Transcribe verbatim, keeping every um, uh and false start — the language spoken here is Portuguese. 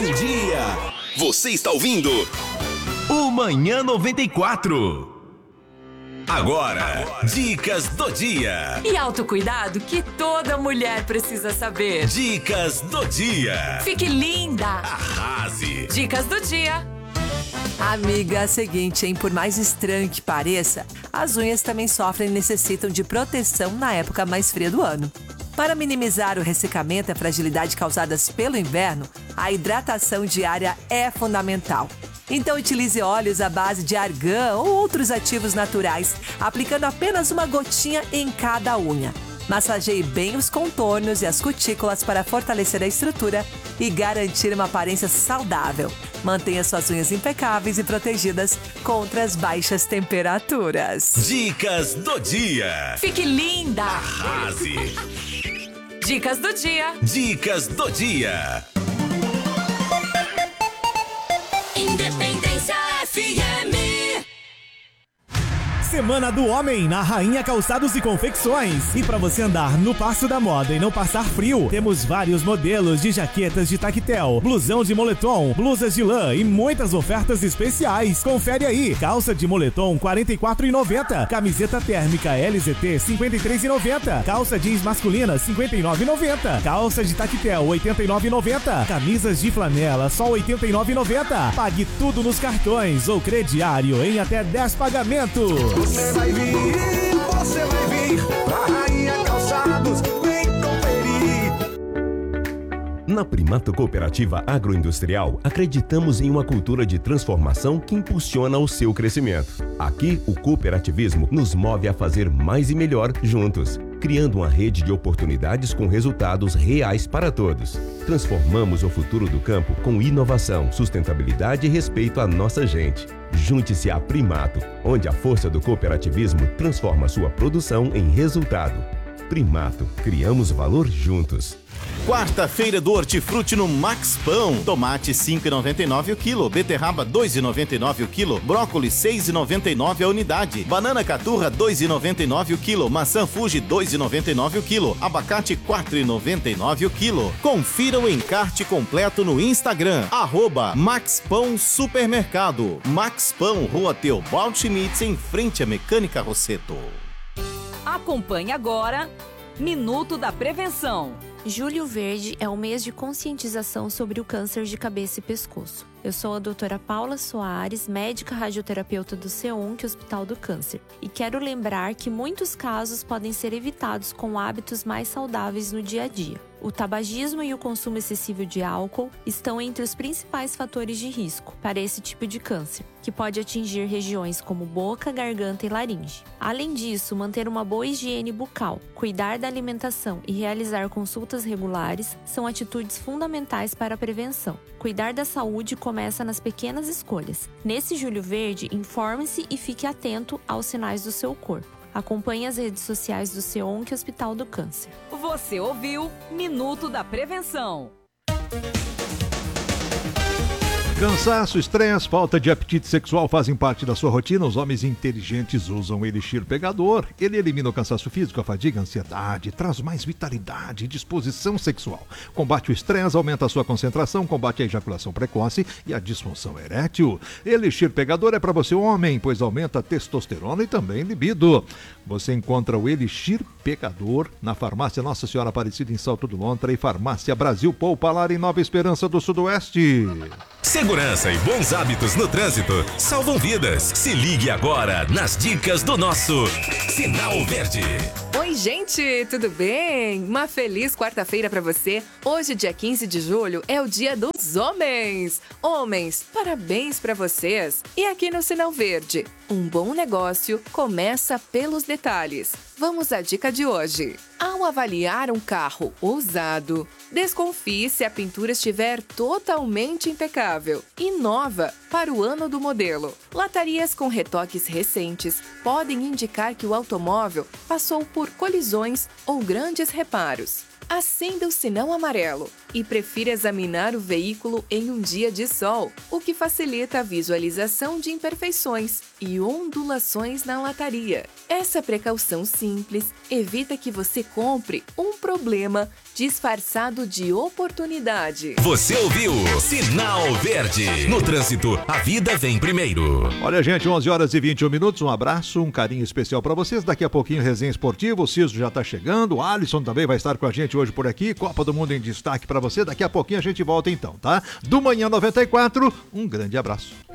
Bom dia! Você está ouvindo o Manhã noventa e quatro. Agora, dicas do dia. E autocuidado que toda mulher precisa saber. Dicas do dia. Fique linda. Arrase. Dicas do dia. Amiga, é o seguinte, hein? Por mais estranho que pareça, as unhas também sofrem e necessitam de proteção na época mais fria do ano. Para minimizar o ressecamento e a fragilidade causadas pelo inverno, a hidratação diária é fundamental. Então utilize óleos à base de argan ou outros ativos naturais, aplicando apenas uma gotinha em cada unha. Massageie bem os contornos e as cutículas para fortalecer a estrutura e garantir uma aparência saudável. Mantenha suas unhas impecáveis e protegidas contra as baixas temperaturas. Dicas do dia. Fique linda. Arrase. Dicas do dia. Dicas do dia. Independência F M. Semana do Homem na Rainha Calçados e Confecções. E para você andar no passo da moda e não passar frio, temos vários modelos de jaquetas de tactel, blusão de moletom, blusas de lã e muitas ofertas especiais. Confere aí. Calça de moletom quarenta e quatro reais e noventa centavos, camiseta térmica L Z T cinquenta e três reais e noventa centavos, calça jeans masculina cinquenta e nove reais e noventa centavos, calça de tactel oitenta e nove reais e noventa centavos, camisas de flanela só oitenta e nove reais e noventa centavos. Pague tudo nos cartões ou crediário em até dez pagamentos. Você vai vir, você vai vir pra Rainha Calçados, vem conferir. Na Primato Cooperativa Agroindustrial, acreditamos em uma cultura de transformação que impulsiona o seu crescimento. Aqui, o cooperativismo nos move a fazer mais e melhor juntos, criando uma rede de oportunidades com resultados reais para todos. Transformamos o futuro do campo com inovação, sustentabilidade e respeito à nossa gente. Junte-se à Primato, onde a força do cooperativismo transforma sua produção em resultado. Primato, criamos valor juntos. Quarta-feira do Hortifruti no Max Pão. Tomate cinco reais e noventa e nove centavos o quilo, beterraba dois reais e noventa e nove centavos o quilo, brócolis seis reais e noventa e nove centavos a unidade, banana caturra dois reais e noventa e nove centavos o quilo, maçã Fuji dois reais e noventa e nove centavos o quilo, abacate quatro reais e noventa e nove centavos o quilo. Confira o encarte completo no Instagram, arroba Max Pão Supermercado. Max Pão, Rua Teobaldo Schmitz, em frente à Mecânica Rosseto. Acompanhe agora Minuto da Prevenção. Julho Verde é o mês de conscientização sobre o câncer de cabeça e pescoço. Eu sou a doutora Paula Soares, médica radioterapeuta do CEONC Hospital do Câncer, e quero lembrar que muitos casos podem ser evitados com hábitos mais saudáveis no dia a dia. O tabagismo e o consumo excessivo de álcool estão entre os principais fatores de risco para esse tipo de câncer, que pode atingir regiões como boca, garganta e laringe. Além disso, manter uma boa higiene bucal, cuidar da alimentação e realizar consultas regulares são atitudes fundamentais para a prevenção. Cuidar da saúde começa nas pequenas escolhas. Nesse Julho Verde, informe-se e fique atento aos sinais do seu corpo. Acompanhe as redes sociais do CEONC Hospital do Câncer. Você ouviu Minuto da Prevenção. Cansaço, estresse, falta de apetite sexual fazem parte da sua rotina. Os homens inteligentes usam o Elixir Pegador. Ele elimina o cansaço físico, a fadiga, a ansiedade, traz mais vitalidade e disposição sexual. Combate o estresse, aumenta a sua concentração, combate a ejaculação precoce e a disfunção erétil. Elixir Pegador é para você homem, pois aumenta a testosterona e também libido. Você encontra o Elixir Pegador na farmácia Nossa Senhora Aparecida em Salto do Lontra e farmácia Brasil Poupalar em Nova Esperança do Sudoeste. Segurança e bons hábitos no trânsito salvam vidas. Se ligue agora nas dicas do nosso Sinal Verde. Oi, gente, tudo bem? Uma feliz quarta-feira para você. Hoje, dia quinze de julho, é o Dia dos Homens. Homens, parabéns para vocês. E aqui no Sinal Verde, um bom negócio começa pelos detalhes. Vamos à dica de hoje. Ao avaliar um carro usado, desconfie se a pintura estiver totalmente impecável e nova para o ano do modelo. Latarias com retoques recentes podem indicar que o automóvel passou por colisões ou grandes reparos. Acenda o sinal amarelo e prefira examinar o veículo em um dia de sol, o que facilita a visualização de imperfeições. e ondulações na lataria. Essa precaução simples evita que você compre um problema disfarçado de oportunidade. Você ouviu Sinal Verde. No trânsito, a vida vem primeiro. Olha, gente, onze horas e vinte e um minutos. Um abraço, um carinho especial para vocês. Daqui a pouquinho, resenha esportiva. O Ciso já tá chegando. O Alisson também vai estar com a gente hoje por aqui. Copa do Mundo em destaque para você. Daqui a pouquinho a gente volta então, tá? Do Manhã noventa e quatro, um grande abraço.